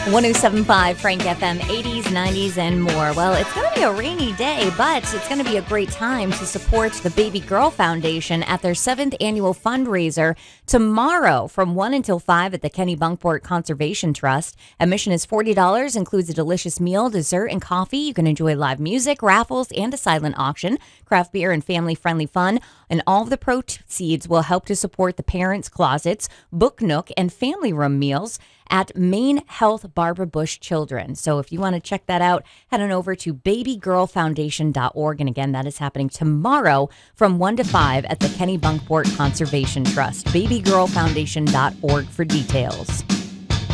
1075 Frank FM, 80s, 90s, and more. Well, it's going to be a rainy day, but it's going to be a great time to support the Baby Girl Foundation at their 7th annual fundraiser tomorrow from 1 until 5 at the Kenny Bunkport Conservation Trust. Admission is $40, includes a delicious meal, dessert, and coffee. You can enjoy live music, raffles, and a silent auction, craft beer, and family-friendly fun. And all of the proceeds will help to support the Parents Closets, Book Nook, and Family Room meals at Maine Health Barbara Bush Children. So if you want to check that out, head on over to babygirlfoundation.org. And again, that is happening tomorrow from 1 to 5 at the Kenny Bunkport Conservation Trust. babygirlfoundation.org for details.